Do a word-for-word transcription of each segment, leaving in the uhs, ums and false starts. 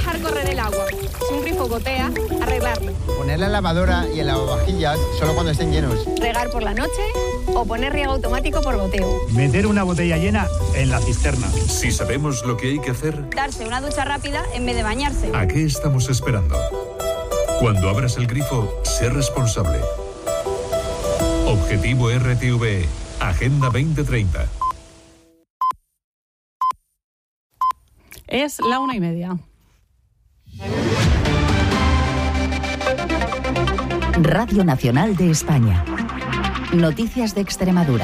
dejar correr el agua. Si un grifo gotea, arreglarlo. Poner la lavadora y el lavavajillas solo cuando estén llenos. Regar por la noche o poner riego automático por goteo. Meter una botella llena en la cisterna. Si sabemos lo que hay que hacer, Darse una ducha rápida en vez de bañarse. ¿a qué estamos esperando? Cuando abras el grifo, sé responsable. Objetivo R T V E, Agenda veinte treinta. Es la una y media. Radio Nacional de España. Noticias de Extremadura.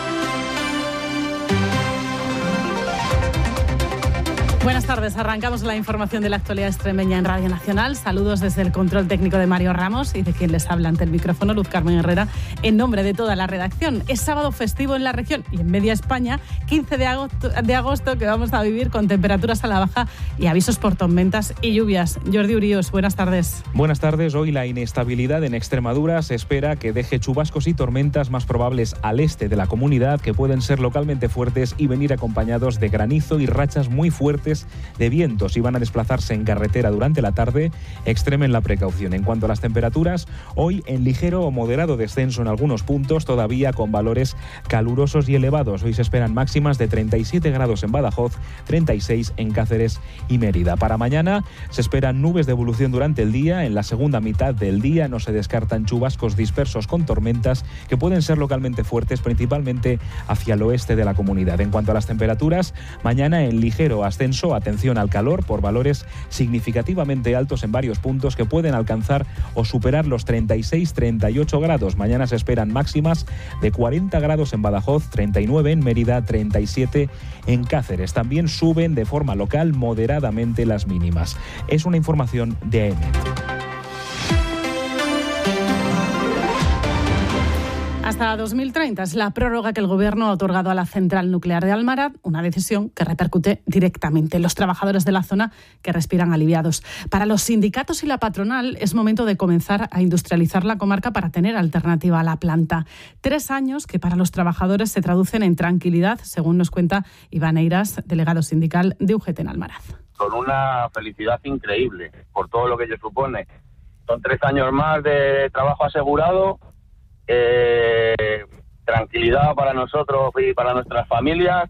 Buenas tardes, arrancamos la información de la actualidad extremeña en Radio Nacional. Saludos desde el control técnico de Mario Ramos y de quien les habla ante el micrófono, Luz Carmen Herrera, en nombre de toda la redacción. Es sábado festivo en la región y en media España, quince de agosto, de agosto que vamos a vivir con temperaturas a la baja y avisos por tormentas y lluvias. Jordi Urios, buenas tardes. Buenas tardes. Hoy la inestabilidad en Extremadura se espera que deje chubascos y tormentas más probables al este de la comunidad, que pueden ser localmente fuertes y venir acompañados de granizo y rachas muy fuertes de vientos, y van a desplazarse en carretera durante la tarde. Extremen la precaución. En cuanto a las temperaturas, hoy en ligero o moderado descenso en algunos puntos, todavía con valores calurosos y elevados. Hoy se esperan máximas de treinta y siete grados en Badajoz, treinta y seis en Cáceres y Mérida. Para mañana se esperan nubes de evolución durante el día. En la segunda mitad del día no se descartan chubascos dispersos con tormentas que pueden ser localmente fuertes, principalmente hacia el oeste de la comunidad. En cuanto a las temperaturas, mañana en ligero ascenso. Atención al calor por valores significativamente altos en varios puntos que pueden alcanzar o superar los treinta y seis a treinta y ocho grados. Mañana se esperan máximas de cuarenta grados en Badajoz, treinta y nueve en Mérida, treinta y siete en Cáceres. También suben de forma local moderadamente las mínimas. Es una información de A E M E T. Hasta dos mil treinta es la prórroga que el Gobierno ha otorgado a la central nuclear de Almaraz, una decisión que repercute directamente en los trabajadores de la zona, que respiran aliviados. Para los sindicatos y la patronal es momento de comenzar a industrializar la comarca para tener alternativa a la planta. Tres años que para los trabajadores se traducen en tranquilidad, según nos cuenta Iván Eiras, delegado sindical de U G T en Almaraz. Con una felicidad increíble por todo lo que ello supone. Son tres años más de trabajo asegurado. Eh, tranquilidad para nosotros y para nuestras familias.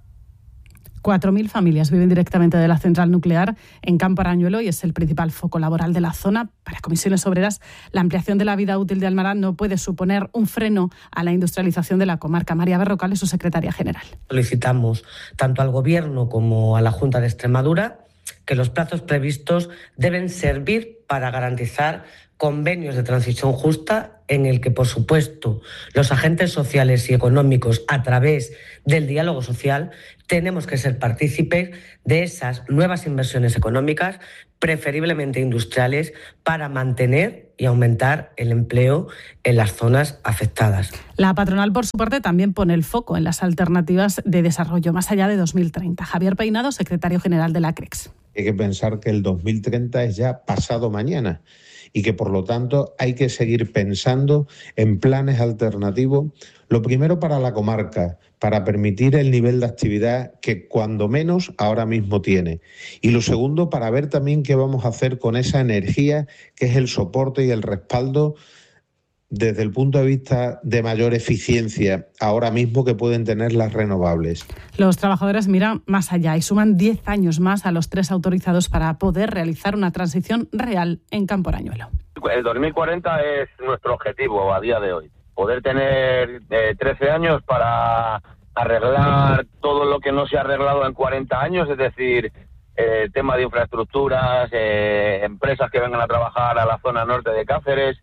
cuatro mil familias viven directamente de la central nuclear en Campo Arañuelo y es el principal foco laboral de la zona. Para Comisiones Obreras, la ampliación de la vida útil de Almaraz no puede suponer un freno a la industrialización de la comarca. María Berrocal es su secretaria general. Solicitamos tanto al Gobierno como a la Junta de Extremadura que los plazos previstos deben servir para garantizar convenios de transición justa en el que, por supuesto, los agentes sociales y económicos, a través del diálogo social, tenemos que ser partícipes de esas nuevas inversiones económicas, preferiblemente industriales, para mantener y aumentar el empleo en las zonas afectadas. La patronal, por su parte, también pone el foco en las alternativas de desarrollo más allá de dos mil treinta. Javier Peinado, secretario general de la CREX. Hay que pensar que el dos mil treinta es ya pasado mañana y que, por lo tanto, hay que seguir pensando en planes alternativos. Lo primero, para la comarca, para permitir el nivel de actividad que cuando menos ahora mismo tiene. Y lo segundo, para ver también qué vamos a hacer con esa energía que es el soporte y el respaldo desde el punto de vista de mayor eficiencia ahora mismo que pueden tener las renovables. Los trabajadores miran más allá y suman diez años más a los tres autorizados para poder realizar una transición real en Campo Arañuelo. El dos mil cuarenta es nuestro objetivo a día de hoy. Poder tener eh, trece años para arreglar todo lo que no se ha arreglado en cuarenta años, es decir, eh, tema de infraestructuras, eh, empresas que vengan a trabajar a la zona norte de Cáceres.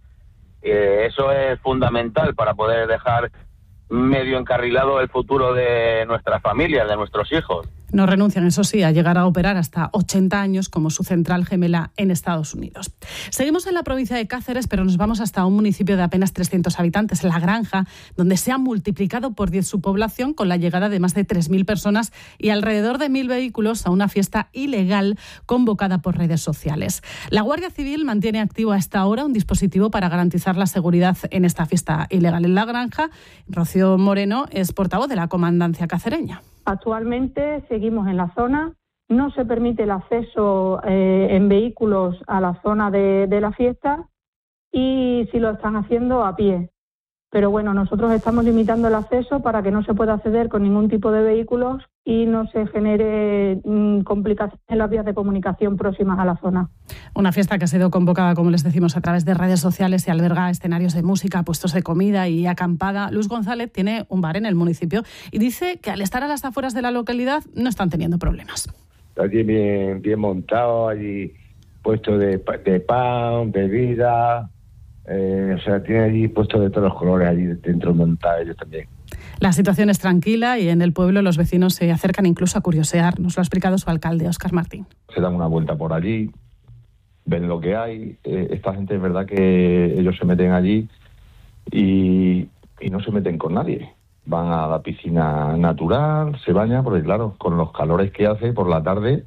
Eh, eso es fundamental para poder dejar medio encarrilado el futuro de nuestras familias, de nuestros hijos. No renuncian, eso sí, a llegar a operar hasta ochenta años como su central gemela en Estados Unidos. Seguimos en la provincia de Cáceres, pero nos vamos hasta un municipio de apenas trescientos habitantes, La Granja, donde se ha multiplicado por diez su población con la llegada de más de tres mil personas y alrededor de mil vehículos a una fiesta ilegal convocada por redes sociales. La Guardia Civil mantiene activo a esta hora un dispositivo para garantizar la seguridad en esta fiesta ilegal en La Granja. Rocío Moreno es portavoz de la Comandancia Cacereña. Actualmente seguimos en la zona no se permite el acceso eh, en vehículos a la zona de, de la fiesta y si lo están haciendo a pie. Pero bueno, nosotros estamos limitando el acceso para que no se pueda acceder con ningún tipo de vehículos y no se genere mmm, complicaciones en las vías de comunicación próximas a la zona. Una fiesta que ha sido convocada, como les decimos, a través de redes sociales y alberga escenarios de música, puestos de comida y acampada. Luis González tiene un bar en el municipio y dice que al estar a las afueras de la localidad no están teniendo problemas. Allí bien, bien montado, allí puesto de, de pan, bebida, eh, o sea, tiene allí puestos de todos los colores allí dentro montados ellos también. La situación es tranquila y en el pueblo los vecinos se acercan incluso a curiosear. Nos lo ha explicado su alcalde, Óscar Martín. Se dan una vuelta por allí, ven lo que hay. Eh, esta gente es verdad que ellos se meten allí y, y no se meten con nadie. Van a la piscina natural, se bañan, porque claro, con los calores que hace por la tarde,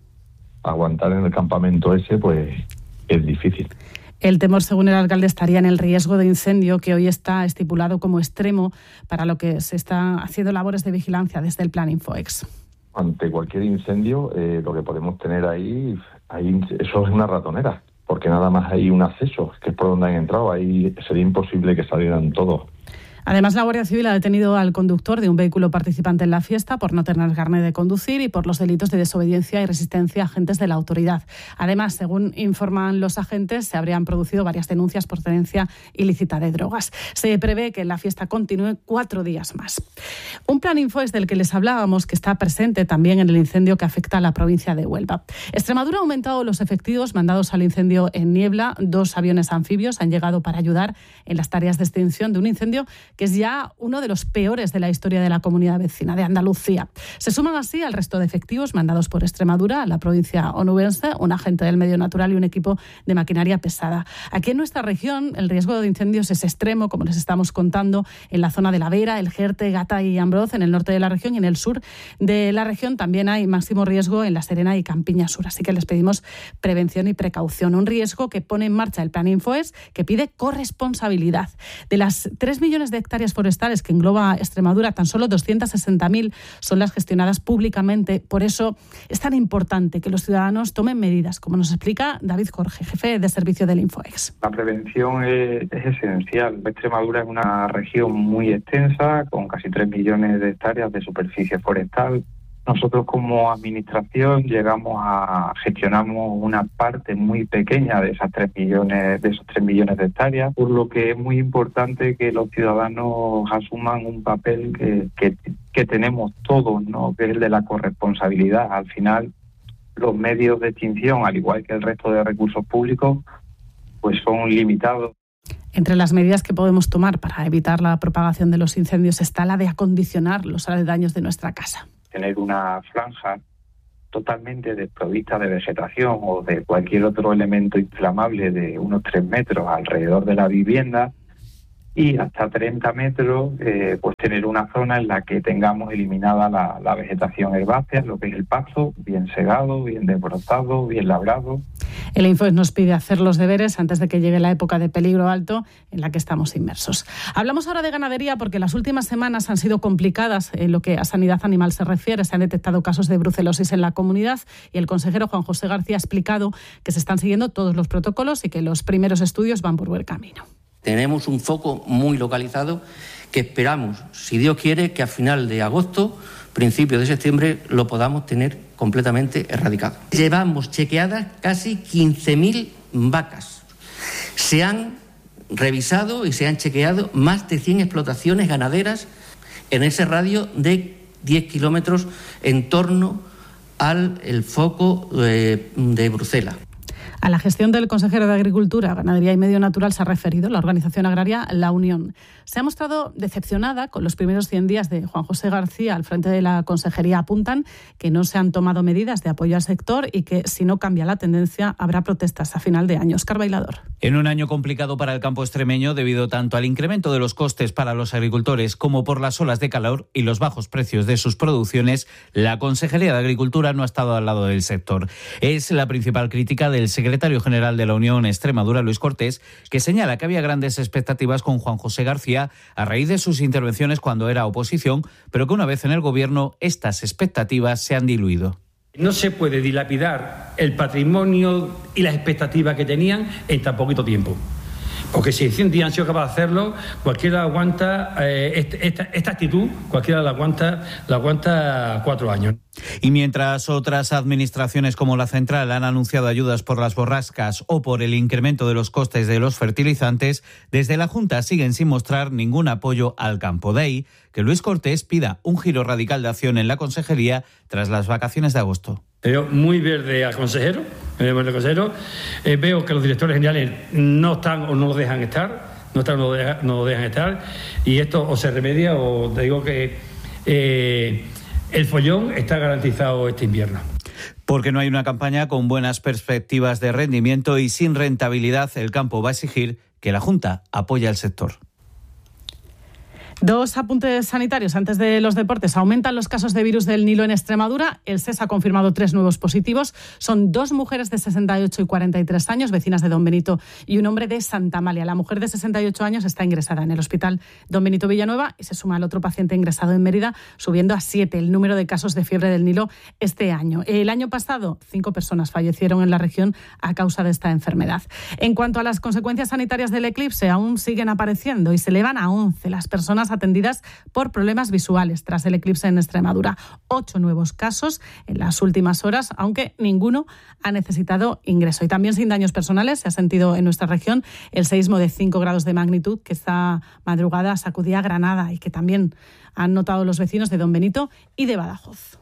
aguantar en el campamento ese, pues es difícil. El temor, según el alcalde, estaría en el riesgo de incendio, que hoy está estipulado como extremo, para lo que se están haciendo labores de vigilancia desde el Plan Infoex. Ante cualquier incendio, eh, lo que podemos tener ahí, ahí, eso es una ratonera, porque nada más hay un acceso, que es por donde han entrado, ahí sería imposible que salieran todos. Además, la Guardia Civil ha detenido al conductor de un vehículo participante en la fiesta por no tener carnet de conducir y por los delitos de desobediencia y resistencia a agentes de la autoridad. Además, según informan los agentes, se habrían producido varias denuncias por tenencia ilícita de drogas. Se prevé que la fiesta continúe cuatro días más. Un plan Infoex del que les hablábamos, que está presente también en el incendio que afecta a la provincia de Huelva. Extremadura ha aumentado los efectivos mandados al incendio en Niebla. Dos aviones anfibios han llegado para ayudar en las tareas de extinción de un incendio que es ya uno de los peores de la historia de la comunidad vecina de Andalucía. Se suman así al resto de efectivos mandados por Extremadura a la provincia onubense, un agente del medio natural y un equipo de maquinaria pesada. Aquí en nuestra región el riesgo de incendios es extremo, como les estamos contando, en la zona de La Vera, El Jerte, Gata y Ambroz, en el norte de la región, y en el sur de la región también hay máximo riesgo en La Serena y Campiña Sur. Así que les pedimos prevención y precaución. Un riesgo que pone en marcha el Plan Infoex, que pide corresponsabilidad. De las tres millones de hectáreas forestales que engloba Extremadura, tan solo doscientas sesenta mil son las gestionadas públicamente. Por eso es tan importante que los ciudadanos tomen medidas, como nos explica David Jorge, jefe de servicio del Infoex. La prevención es, es esencial. Extremadura es una región muy extensa, con casi tres millones de hectáreas de superficie forestal. Nosotros como administración llegamos a gestionamos una parte muy pequeña de esas tres millones, de esos tres millones de hectáreas, por lo que es muy importante que los ciudadanos asuman un papel que, que, que tenemos todos, ¿no? Que es el de la corresponsabilidad. Al final, los medios de extinción, al igual que el resto de recursos públicos, pues son limitados. Entre las medidas que podemos tomar para evitar la propagación de los incendios está la de acondicionar los aledaños de nuestra casa. Tener una franja totalmente desprovista de vegetación o de cualquier otro elemento inflamable de unos tres metros alrededor de la vivienda y hasta treinta metros, eh, pues tener una zona en la que tengamos eliminada la, la vegetación herbácea, lo que es el pasto, bien segado, bien desbrozado, bien labrado. El Infoex nos pide hacer los deberes antes de que llegue la época de peligro alto en la que estamos inmersos. Hablamos ahora de ganadería porque las últimas semanas han sido complicadas en lo que a sanidad animal se refiere. Se han detectado casos de brucelosis en la comunidad y el consejero Juan José García ha explicado que se están siguiendo todos los protocolos y que los primeros estudios van por buen camino. Tenemos un foco muy localizado que esperamos, si Dios quiere, que a final de agosto, principio de septiembre, lo podamos tener completamente erradicado. Llevamos chequeadas casi quince mil vacas. Se han revisado y se han chequeado más de cien explotaciones ganaderas en ese radio de diez kilómetros en torno al el foco eh, de Brucela. A la gestión del consejero de Agricultura, Ganadería y Medio Natural se ha referido la organización agraria La Unión. Se ha mostrado decepcionada con los primeros cien días de Juan José García al frente de la consejería. Apuntan que no se han tomado medidas de apoyo al sector y que si no cambia la tendencia habrá protestas a final de año. Óscar Bailador. En un año complicado para el campo extremeño debido tanto al incremento de los costes para los agricultores como por las olas de calor y los bajos precios de sus producciones, la Consejería de Agricultura no ha estado al lado del sector. Es la principal crítica del secretario secretario general de la Unión Extremadura, Luis Cortés, que señala que había grandes expectativas con Juan José García a raíz de sus intervenciones cuando era oposición, pero que una vez en el gobierno estas expectativas se han diluido. No se puede dilapidar el patrimonio y las expectativas que tenían en tan poquito tiempo. Porque si Cien días han sido capaces de hacerlo, cualquiera aguanta eh, este, esta, esta actitud, cualquiera la aguanta, la aguanta cuatro años. Y mientras otras administraciones como la central han anunciado ayudas por las borrascas o por el incremento de los costes de los fertilizantes, desde la Junta siguen sin mostrar ningún apoyo al campo. De ahí que Luis Cortés pida un giro radical de acción en la consejería tras las vacaciones de agosto. Veo muy verde al consejero, veo, verde al consejero. Eh, veo que los directores generales no están o no lo dejan estar, no están o no, deja, no lo dejan estar, y esto o se remedia o te digo que eh, el follón está garantizado este invierno. Porque no hay una campaña con buenas perspectivas de rendimiento y sin rentabilidad, el campo va a exigir que la Junta apoye al sector. Dos apuntes sanitarios antes de los deportes. Aumentan los casos de virus del Nilo en Extremadura. El S E S ha confirmado tres nuevos positivos. Son dos mujeres de sesenta y ocho y cuarenta y tres años, vecinas de Don Benito, y un hombre de Santa Amalia. La mujer de sesenta y ocho años está ingresada en el hospital Don Benito Villanueva y se suma al otro paciente ingresado en Mérida, subiendo a siete el número de casos de fiebre del Nilo este año. El año pasado, cinco personas fallecieron en la región a causa de esta enfermedad. En cuanto a las consecuencias sanitarias del eclipse, aún siguen apareciendo y se elevan a once las personas atendidas por problemas visuales tras el eclipse en Extremadura. Ocho nuevos casos en las últimas horas, aunque ninguno ha necesitado ingreso. Y también sin daños personales se ha sentido en nuestra región el seísmo de cinco grados de magnitud que esta madrugada sacudía Granada y que también han notado los vecinos de Don Benito y de Badajoz.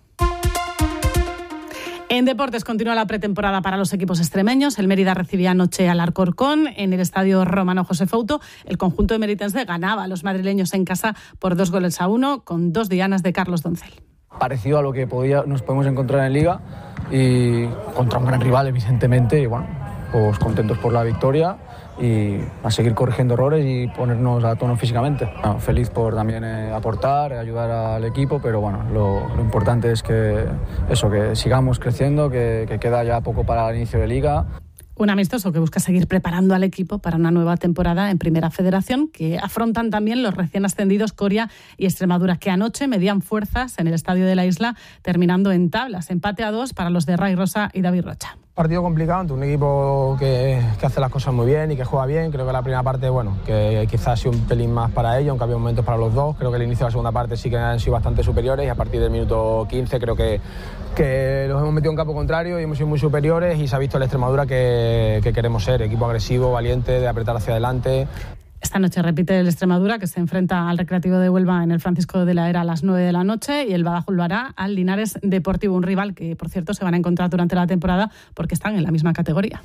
En deportes continúa la pretemporada para los equipos extremeños. El Mérida recibía anoche al Alcorcón en el estadio Romano José Fouto. El conjunto de meritense ganaba a los madrileños en casa por dos goles a uno con dos dianas de Carlos Doncel. Parecido a lo que podía, nos podemos encontrar en Liga y contra un gran rival, evidentemente. Y bueno, pues contentos por la victoria y a seguir corrigiendo errores y ponernos a tono físicamente. Bueno, feliz por también eh, aportar, ayudar al equipo, pero bueno, lo, lo importante es que eso, que sigamos creciendo, que, que queda ya poco para el inicio de Liga. Un amistoso que busca seguir preparando al equipo para una nueva temporada en Primera Federación, que afrontan también los recién ascendidos Coria y Extremadura, que anoche medían fuerzas en el Estadio de la Isla, terminando en tablas. Empate a dos para los de Ray Rosa y David Rocha. Partido complicado ante un equipo que, que hace las cosas muy bien y que juega bien. Creo que la primera parte, bueno, que quizás ha sido un pelín más para ellos, aunque había momentos para los dos. Creo que el inicio de la segunda parte sí que han sido bastante superiores y a partir del minuto quince creo que, que los hemos metido en campo contrario y hemos sido muy superiores y se ha visto la Extremadura que, que queremos ser, equipo agresivo, valiente, de apretar hacia adelante. Esta noche repite el Extremadura, que se enfrenta al Recreativo de Huelva en el Francisco de la Era a las nueve de la noche, y el Badajoz lo hará al Linares Deportivo, un rival que, por cierto, se van a encontrar durante la temporada porque están en la misma categoría.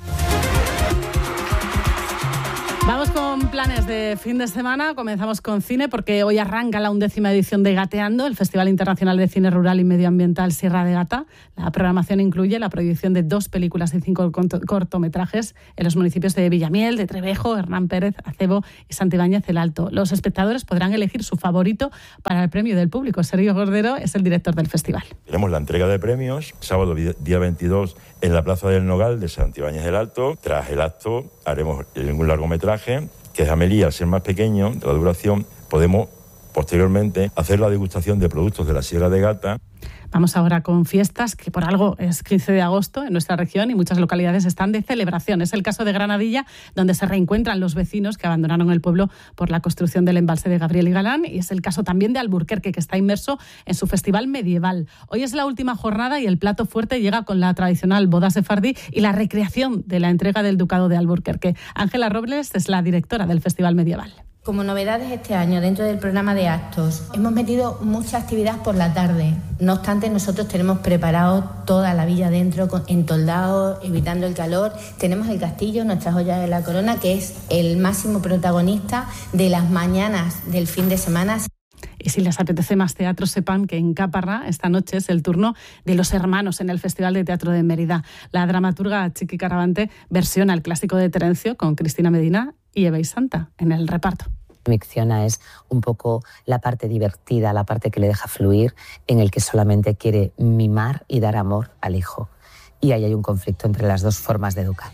Vamos con planes de fin de semana. Comenzamos con cine porque hoy arranca la undécima edición de Gateando, el Festival Internacional de Cine Rural y Medioambiental Sierra de Gata. La programación incluye la proyección de dos películas y cinco cortometrajes en los municipios de Villamiel, de Trevejo, Hernán Pérez, Acebo y Santibáñez el Alto. Los espectadores podrán elegir su favorito para el premio del público. Sergio Cordero es el director del festival. Tenemos la entrega de premios, sábado día veintidós en la Plaza del Nogal de Santibáñez el Alto. Tras el acto haremos un largometraje que es Amelie, al ser más pequeño de la duración, podemos posteriormente hacer la degustación de productos de la Sierra de Gata. Vamos ahora con fiestas, que por algo es quince de agosto en nuestra región y muchas localidades están de celebración. Es el caso de Granadilla, donde se reencuentran los vecinos que abandonaron el pueblo por la construcción del embalse de Gabriel y Galán, y es el caso también de Alburquerque, que está inmerso en su festival medieval. Hoy es la última jornada y el plato fuerte llega con la tradicional boda sefardí y la recreación de la entrega del Ducado de Alburquerque. Ángela Robles es la directora del festival medieval. Como novedades este año dentro del programa de actos, hemos metido mucha actividad por la tarde. No obstante, nosotros tenemos preparado toda la villa dentro, entoldado, evitando el calor. Tenemos el castillo, nuestra joya de la corona, que es el máximo protagonista de las mañanas del fin de semana. Y si les apetece más teatro, sepan que en Caparra esta noche es el turno de Los Hermanos en el Festival de Teatro de Mérida. La dramaturga Chiqui Caravante versiona el clásico de Terencio con Cristina Medina y Eva y Santa en el reparto. Micciona es un poco la parte divertida, la parte que le deja fluir, en el que solamente quiere mimar y dar amor al hijo. Y ahí hay un conflicto entre las dos formas de educar.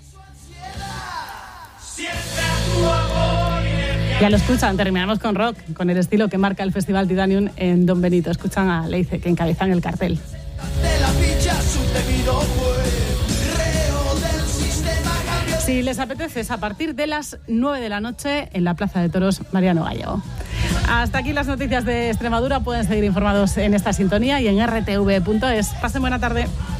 Ya lo escuchan, terminamos con rock, con el estilo que marca el Festival Titanium en Don Benito. Escuchan a Leice, que encabezan el cartel. Si les apetece, es a partir de las nueve de la noche en la Plaza de Toros Mariano Gallego. Hasta aquí las noticias de Extremadura. Pueden seguir informados en esta sintonía y en erre te ve punto es. Pasen buena tarde.